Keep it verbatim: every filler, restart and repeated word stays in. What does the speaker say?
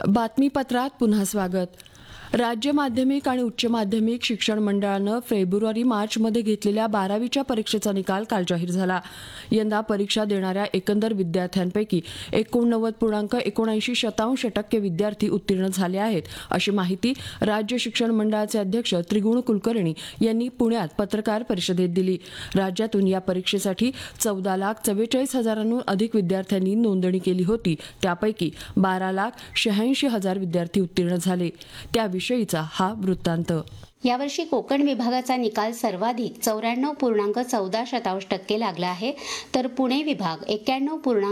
बातमीपत्रात पुन्हा स्वागत. राज्य माध्यमिक आणि उच्च माध्यमिक शिक्षण मंडळानं फेब्रुवारी मार्चमध्ये घेतलेल्या बारावीच्या परीक्षेचा निकाल काल जाहीर झाला. यंदा परीक्षा देणाऱ्या एकंदर विद्यार्थ्यांपैकी एकोणनव्वद पूर्णांक एकोणऐंशी शतांश टक्के विद्यार्थी उत्तीर्ण झाले आहेत, अशी माहिती राज्य शिक्षण मंडळाचे अध्यक्ष त्रिगुण कुलकर्णी यांनी पुण्यात पत्रकार परिषदेत दिली. राज्यातून या परीक्षेसाठी चौदा लाख चव्वेचाळीस हजारांहून अधिक विद्यार्थ्यांनी नोंदणी केली होती. त्यापैकी बारा लाख शहाऐंशी हजार विद्यार्थी उत्तीर्ण झाले. त्याविषयीचा हा वृत्तांत. यावर्षी कोकण विभागाचा निकाल सर्वाधिक चौऱ्याण्णव पूर्णांक चौदा शतांश टक्के लागला आहे, तर पुणे विभाग एक्क्याण्णव पूर्णांक